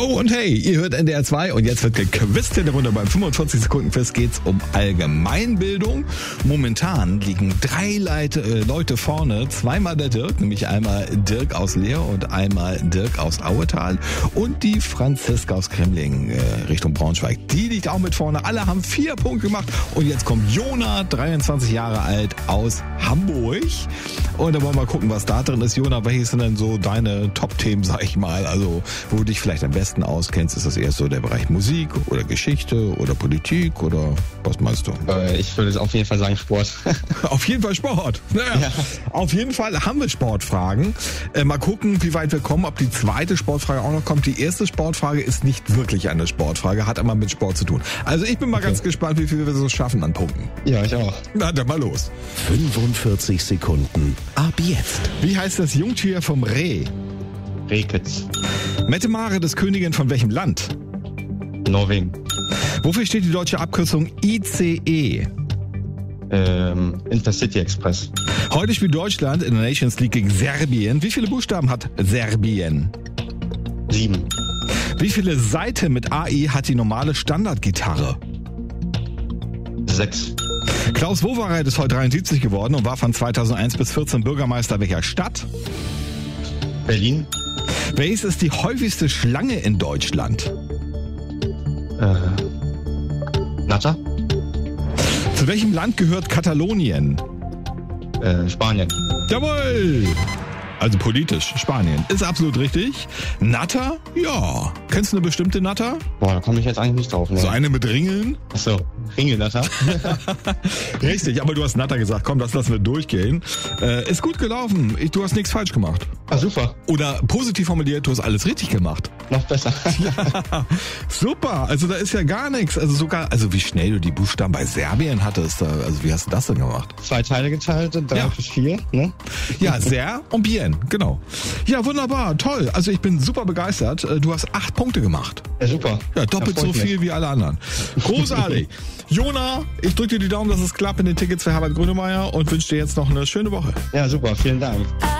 Oh und hey, ihr hört NDR 2 und jetzt wird gequizt in der Runde. Beim 45-Sekunden-Quiz geht's um Allgemeinbildung. Momentan liegen 3 Leute vorne. Zweimal der Dirk, nämlich einmal Dirk aus Leer und einmal Dirk aus Auetal. Und die Franziska aus Kremling Richtung Braunschweig. Die liegt auch mit vorne. Alle haben 4 Punkte gemacht. Und jetzt kommt Jona, 23 Jahre alt, aus Hamburg. Und da wollen wir mal gucken, was da drin ist. Jona, welche sind denn so deine Top-Themen, sag ich mal? Also, wo du dich vielleicht am besten auskennst, ist das eher so der Bereich Musik oder Geschichte oder Politik oder was meinst du? Ich würde auf jeden Fall sagen Sport. Auf jeden Fall Sport. Naja, ja. Auf jeden Fall haben wir Sportfragen. Mal gucken, wie weit wir kommen, ob die zweite Sportfrage auch noch kommt. Die erste Sportfrage ist nicht wirklich eine Sportfrage, hat aber mit Sport zu tun. Also ich bin mal ganz gespannt, wie viel wir so schaffen an Punkten. Ja, ich auch. Na, dann mal los. 45 Sekunden. Ab jetzt. Wie heißt das Jungtier vom Reh? Rehkitz. Mette Mare, das Königin von welchem Land? Norwegen. Wofür steht die deutsche Abkürzung ICE? Intercity Express. Heute spielt Deutschland in der Nations League gegen Serbien. Wie viele Buchstaben hat Serbien? 7. Wie viele Saiten mit AI hat die normale Standardgitarre? 6. Klaus Wowereit ist heute 73 geworden und war von 2001 bis 14 Bürgermeister welcher Stadt? Berlin. Welches ist die häufigste Schlange in Deutschland? Natter. Zu welchem Land gehört Katalonien? Spanien. Jawohl! Also politisch, Spanien. Ist absolut richtig. Natter? Ja. Kennst du eine bestimmte Natter? Boah, da komme ich jetzt eigentlich nicht drauf. Ne? So eine mit Ringeln? Achso, Ringelnatter. Richtig, aber du hast Natter gesagt. Komm, das lassen wir durchgehen. Ist gut gelaufen. Du hast nichts falsch gemacht. Ah, super. Oder positiv formuliert, du hast alles richtig gemacht. Noch besser. Ja, super. Also da ist ja gar nichts. Also sogar, wie schnell du die Buchstaben bei Serbien hattest. Also wie hast du das denn gemacht? 2 Teile geteilt, 3 bis 4, ne? Ja, Ser und Bien, genau. Ja, wunderbar, toll. Also ich bin super begeistert. Du hast 8 Punkte gemacht. Ja, super. Ja, doppelt so viel wie alle anderen. Großartig. Jona, ich drücke dir die Daumen, dass es klappt in den Tickets für Herbert Grönemeyer und wünsche dir jetzt noch eine schöne Woche. Ja, super. Vielen Dank.